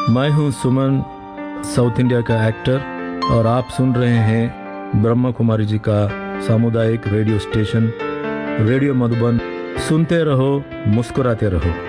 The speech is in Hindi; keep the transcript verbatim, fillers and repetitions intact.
मैं हूं सुमन, साउथ इंडिया का एक्टर, और आप सुन रहे हैं ब्रह्मा कुमारी जी का सामुदायिक रेडियो स्टेशन रेडियो मधुबन। सुनते रहो, मुस्कुराते रहो।